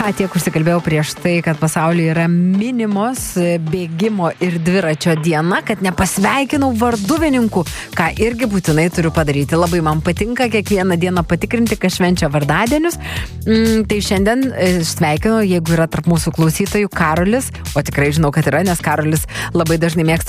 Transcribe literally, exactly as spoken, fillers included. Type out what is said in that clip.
tiek užsikalbėjau prieš tai, kad pasaulyje yra minimos bėgimo ir dviračio diena, kad nepasveikinau varduvininkų, ką irgi būtinai turiu padaryti. Labai man patinka kiekvieną dieną patikrinti, kas švenčia vardadienius. Mm, tai šiandien sveikinu, jeigu yra tarp mūsų klausytojų Karolis, o tikrai žinau, kad yra, nes Karolis labai dažnai mėgsta